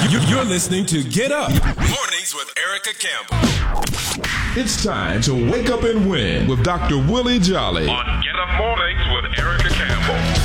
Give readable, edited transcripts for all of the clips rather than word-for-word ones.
You're listening to Get Up Mornings with Erica Campbell. It's time to wake up and win with Dr. Willie Jolly on Get Up Mornings with Erica Campbell.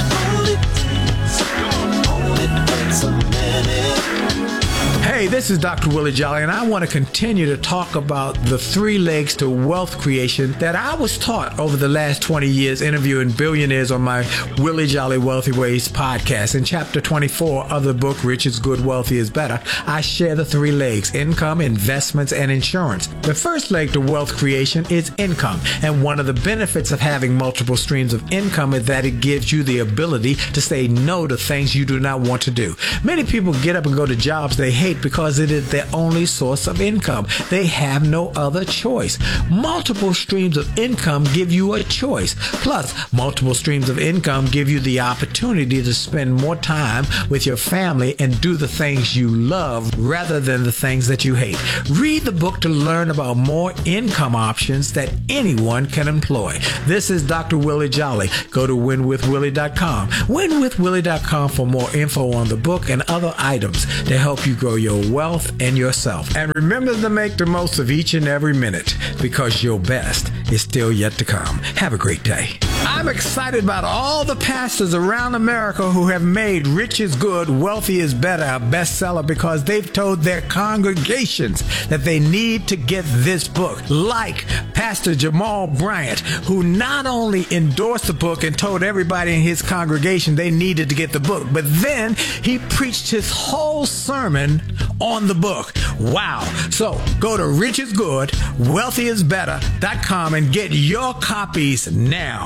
Hey, this is Dr. Willie Jolly, and I want to continue to talk about the 3 legs to wealth creation that I was taught over the last 20 years interviewing billionaires on my Willie Jolly Wealthy Ways podcast. In chapter 24 of the book, Rich is Good, Wealthy is Better, I share the 3 legs: income, investments, and insurance. The first leg to wealth creation is income, and one of the benefits of having multiple streams of income is that it gives you the ability to say no to things you do not want to do. Many people get up and go to jobs they hate because it is their only source of income. They have no other choice. Multiple streams of income give you a choice. Plus, multiple streams of income give you the opportunity to spend more time with your family and do the things you love rather than the things that you hate. Read the book to learn about more income options that anyone can employ. This is Dr. Willie Jolly. Go to winwithwillie.com. Winwithwillie.com for more info on the book and other items to help you grow your wealth and yourself. And remember to make the most of each and every minute, because your best is still yet to come. Have a great day. I'm excited about all the pastors around America who have made Rich is Good, Wealthy is Better a bestseller because they've told their congregations that they need to get this book. Like Pastor Jamal Bryant, who not only endorsed the book and told everybody in his congregation they needed to get the book, but then he preached his whole sermon on the book. Wow. So go to richisgood.wealthyisbetter.com and get your copies now.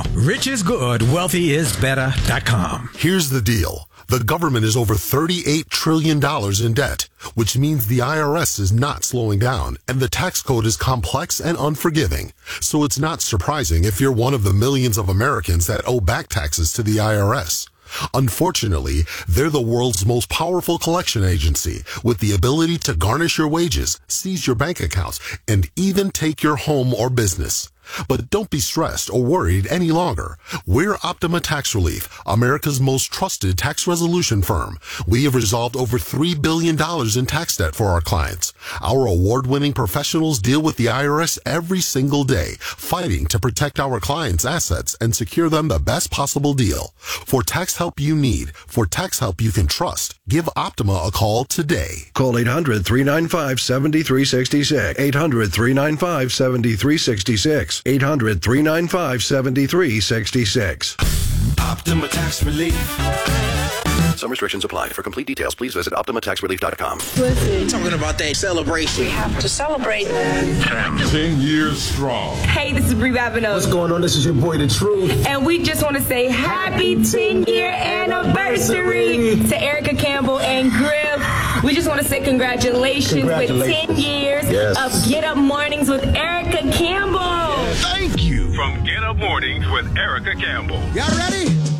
richisgood.wealthyisbetter.com. Here's the deal. The government is over $38 trillion in debt, which means the IRS is not slowing down, and the tax code is complex and unforgiving. So it's not surprising if you're one of the millions of Americans that owe back taxes to the IRS. Unfortunately, they're the world's most powerful collection agency, with the ability to garnish your wages, seize your bank accounts, and even take your home or business. But don't be stressed or worried any longer. We're Optima Tax Relief, America's most trusted tax resolution firm. We have resolved over $3 billion in tax debt for our clients. Our award-winning professionals deal with the IRS every single day, fighting to protect our clients' assets and secure them the best possible deal. For tax help you need, for tax help you can trust, give Optima a call today. Call 800-395-7366. 800-395-7366. 800-395-7366. Optima Tax Relief. Some restrictions apply. For complete details, please visit OptimaTaxRelief.com. Talking about that celebration. We have to celebrate. 10 years strong. Hey, this is Brie Babineau. What's going on? This is your boy, The Truth. And we just want to say happy 10-year anniversary to Erica Campbell and Griff. We just want to say congratulations with 10 years of Get Up Mornings with Erica Campbell. Thank you. From Get Up Mornings with Erica Campbell. Y'all ready?